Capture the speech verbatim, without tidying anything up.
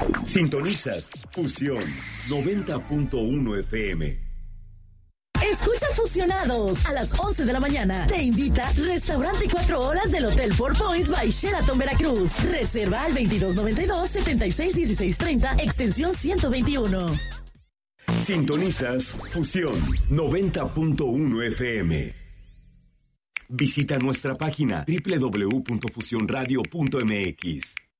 Sintonizas Fusión noventa punto uno F M. Escucha Fusionados a las once de la mañana. Te invita Restaurante Cuatro Horas del Hotel Four Points by Sheraton Veracruz. Reserva al veintidós noventa y dos, setenta y seis dieciséis treinta, extensión ciento veintiuno. Sintonizas Fusión noventa punto uno F M. Visita nuestra página doble u doble u doble u punto fusión radio punto m x.